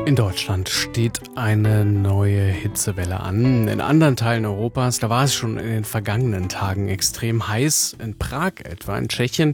In Deutschland steht eine neue Hitzewelle an. In anderen Teilen Europas, da war es schon in den vergangenen Tagen extrem heiß. In Prag etwa, in Tschechien,